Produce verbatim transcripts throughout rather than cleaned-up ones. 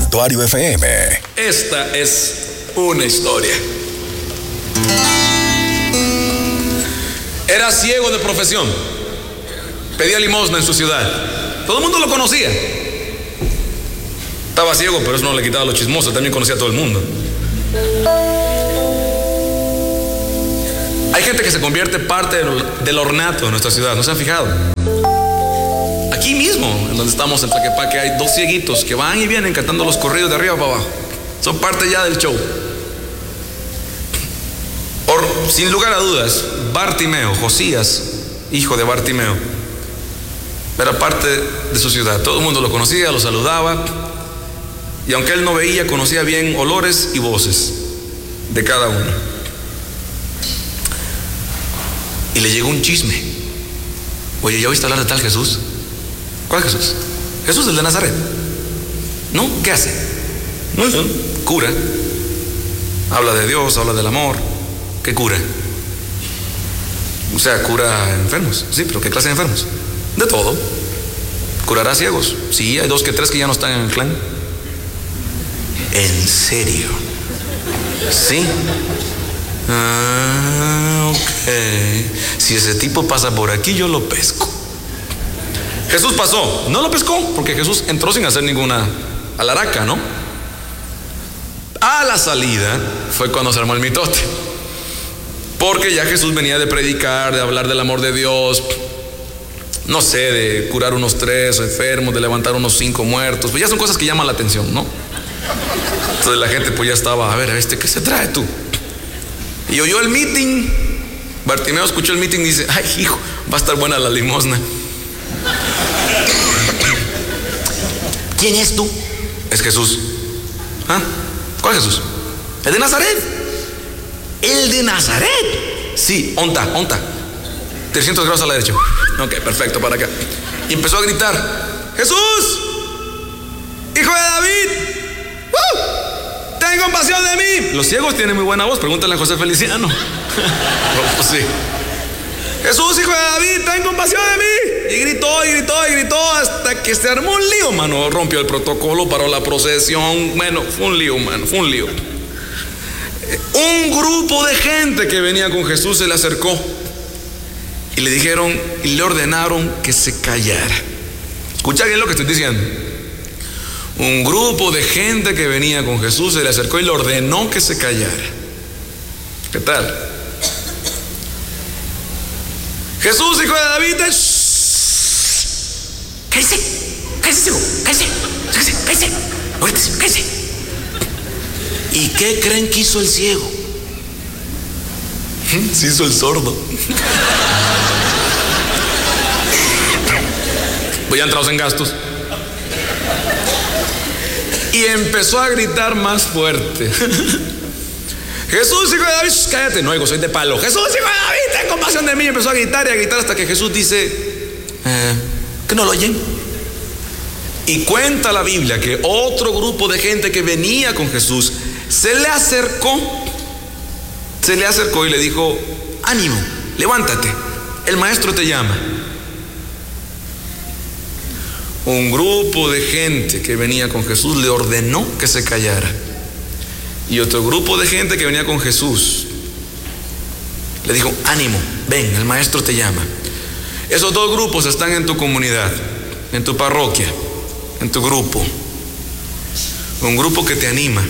Santuario F M. Esta es una historia. Era ciego de profesión. Pedía limosna en su ciudad. Todo el mundo lo conocía. Estaba ciego, pero eso no le quitaba lo chismoso. También conocía a todo el mundo. Hay gente que se convierte parte del ornato de nuestra ciudad. ¿No se han fijado? Aquí mismo, en donde estamos en Tlaquepaque, hay dos cieguitos que van y vienen cantando los corridos de arriba para abajo. Son parte ya del show. Por, sin lugar a dudas, Bartimeo, Josías, hijo de Bartimeo, era parte de su ciudad. Todo el mundo lo conocía, lo saludaba. Y aunque él no veía, conocía bien olores y voces de cada uno. Y le llegó un chisme. Oye, ¿ya oíste hablar de tal Jesús? ¿Cuál Jesús? Jesús el de Nazaret. ¿No? ¿Qué hace? No, no. Cura. Habla de Dios, habla del amor. ¿Qué cura? O sea, cura enfermos. Sí, pero ¿qué clase de enfermos? De todo. ¿Curará ciegos? Sí, hay dos que tres que ya no están en el clan. ¿En serio? Sí. Ah, ok. Si ese tipo pasa por aquí, yo lo pesco. Jesús pasó, no lo pescó, porque Jesús entró sin hacer ninguna alaraca, ¿no? A la salida fue cuando se armó el mitote, porque ya Jesús venía de predicar, de hablar del amor de Dios, no sé, de curar unos tres enfermos, de levantar unos cinco muertos, pues ya son cosas que llaman la atención, ¿no? Entonces la gente pues ya estaba, a ver, ¿a este qué se trae tú? Y oyó el meeting. Bartimeo escuchó el meeting y dice, ay hijo, va a estar buena la limosna. ¿Quién es tú? Es Jesús. ¿Ah? ¿Cuál Jesús? ¿El de Nazaret? ¿El de Nazaret? Sí, onta, onta. trescientos grados a la derecha. Ok, perfecto, para acá. Y empezó a gritar, Jesús, hijo de David, ¡uh! ten compasión de mí. Los ciegos tienen muy buena voz, pregúntale a José Feliciano. No, pues sí. Jesús, hijo de David, ten compasión de mí. Y gritó, y gritó, y gritó hasta que se armó un lío, mano. Rompió el protocolo, paró la procesión. Bueno, fue un lío, mano, fue un lío. Un grupo de gente que venía con Jesús se le acercó y le dijeron y le ordenaron que se callara. Escucha bien lo que estoy diciendo. Un grupo de gente que venía con Jesús se le acercó y le ordenó que se callara. ¿Qué tal? Jesús, hijo de David, cállese, cállese, cállese, cállese, cállese, cállese, cállese. ¿Y qué creen que hizo el ciego? Se hizo el sordo. Pues ya entrados en gastos. Y empezó a gritar más fuerte. Jesús, hijo de David, cállate, no oigo, soy de palo. Jesús, hijo de David, ten compasión de mí. Y empezó a gritar y a gritar hasta que Jesús dice, eh, ¿que no lo oyen? Y cuenta la Biblia que otro grupo de gente que venía con Jesús se le acercó, se le acercó y le dijo, ánimo, levántate, el maestro te llama. Un grupo de gente que venía con Jesús le ordenó que se callara. Y otro grupo de gente que venía con Jesús le dijo, ánimo, ven, el maestro te llama. Esos dos grupos están en tu comunidad, en tu parroquia, en tu grupo. Un grupo que te anima.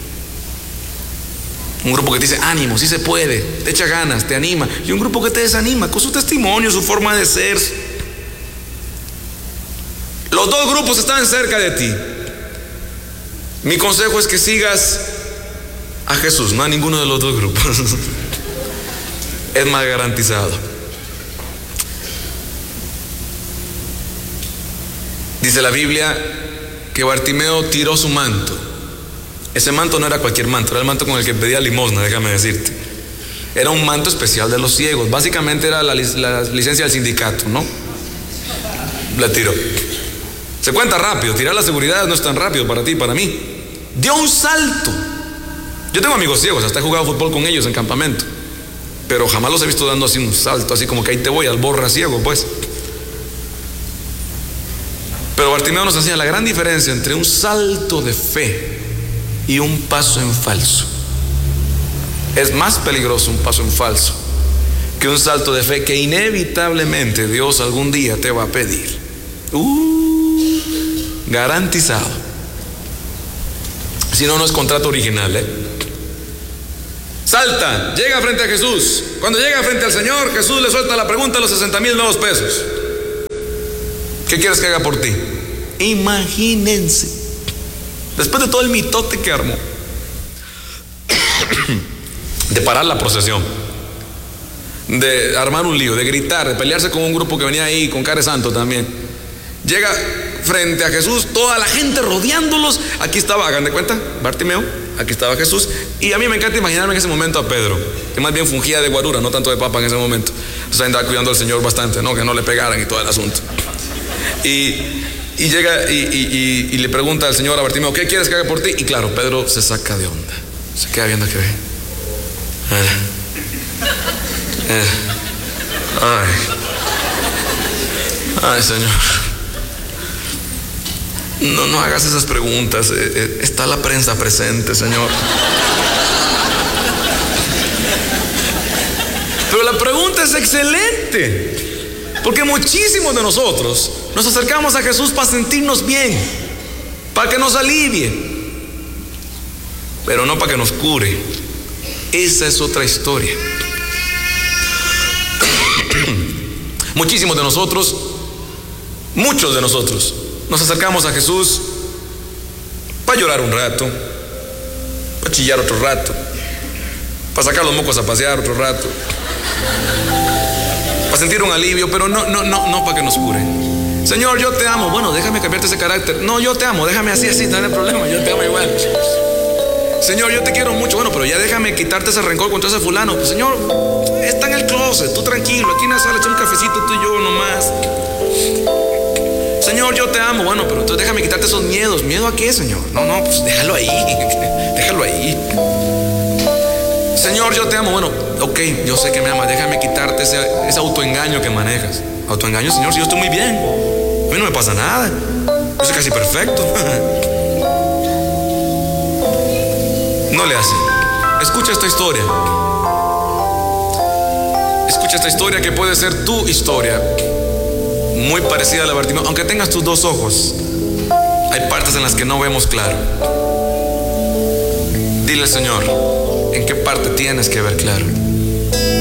Un grupo que te dice, ánimo, sí se puede, te echa ganas, te anima. Y un grupo que te desanima con su testimonio, su forma de ser. Los dos grupos están cerca de ti. Mi consejo es que sigas a Jesús, no a ninguno de los dos grupos. Es más garantizado. Dice la Biblia que Bartimeo tiró su manto. Ese manto no era cualquier manto, era el manto con el que pedía limosna, déjame decirte. Era un manto especial de los ciegos. Básicamente era la, la licencia del sindicato, ¿no? La tiró. Se cuenta rápido, tirar la seguridad no es tan rápido para ti y para mí. Dio un salto. Yo tengo amigos ciegos, hasta he jugado fútbol con ellos en campamento, pero jamás los he visto dando así un salto, así como que ahí te voy, al borra ciego, pues. Pero Bartimeo nos enseña la gran diferencia entre un salto de fe y un paso en falso. Es más peligroso un paso en falso que un salto de fe que inevitablemente Dios algún día te va a pedir. Uh, garantizado. Si no, no es contrato original, ¿eh? Salta, llega frente a Jesús. Cuando llega frente al Señor, Jesús le suelta la pregunta de los sesenta mil nuevos pesos. ¿Qué quieres que haga por ti? Imagínense, después de todo el mitote que armó, de parar la procesión, de armar un lío, de gritar, de pelearse con un grupo que venía ahí con Care Santo también, llega frente a Jesús, toda la gente rodeándolos. Aquí estaba, hagan de cuenta, Bartimeo, aquí estaba Jesús. Y a mí me encanta imaginarme en ese momento a Pedro, que más bien fungía de guarura, no tanto de papa en ese momento. O sea, andaba cuidando al Señor bastante, ¿no? Que no le pegaran y todo el asunto. Y, y llega y, y, y, y le pregunta al Señor a Bartimeo, ¿qué quieres que haga por ti? Y claro, Pedro se saca de onda, se queda viendo que ve. Eh, eh, ay, ay, Señor, no, no hagas esas preguntas. Eh, eh, está la prensa presente, Señor. Pero la pregunta es excelente, porque muchísimos de nosotros nos acercamos a Jesús para sentirnos bien, para que nos alivie, pero no para que nos cure. Esa es otra historia. Muchísimos de nosotros, muchos de nosotros, nos acercamos a Jesús para llorar un rato, para chillar otro rato, para sacar los mocos a pasear otro rato, para sentir un alivio, pero no, no, no, no para que nos cure. Señor, yo te amo. Bueno, déjame cambiarte ese carácter. No, yo te amo, déjame así, así, no hay problema, yo te amo igual. Señor, yo te quiero mucho. Bueno, pero ya déjame quitarte ese rencor contra ese fulano. Pues, Señor, está en el closet, tú tranquilo, aquí en la sala, echa un cafecito tú y yo nomás. Señor, yo te amo. Bueno, pero entonces déjame quitarte esos miedos. ¿Miedo a qué, Señor? No, no, pues déjalo ahí, déjalo ahí. Señor, yo te amo. Bueno, ok, yo sé que me amas, déjame quitarte ese, ese autoengaño que manejas. Autoengaño, Señor, si yo estoy muy bien, a mí no me pasa nada, yo soy casi perfecto. No le hace. Escucha esta historia. Escucha esta historia que puede ser tu historia, muy parecida a la de Bartimeo. Aunque tengas tus dos ojos, hay partes en las que no vemos claro. Dile, Señor, ¿en qué parte tienes que ver claro?